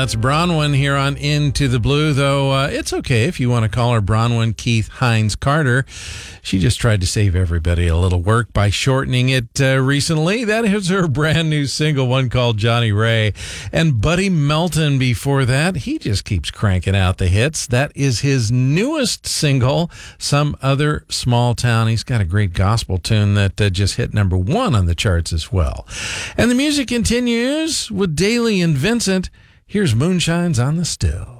That's Bronwyn here on Into the Blue, though it's okay if you want to call her Bronwyn Keith Hines Carter. She just tried to save everybody a little work by shortening it recently. That is her brand new single, one called Johnny Ray. And Buddy Melton before that, he just keeps cranking out the hits. That is his newest single, Some Other Small Town. He's got a great gospel tune that just hit number 1 on the charts as well. And the music continues with Daly and Vincent. Here's Moonshine's on the Still.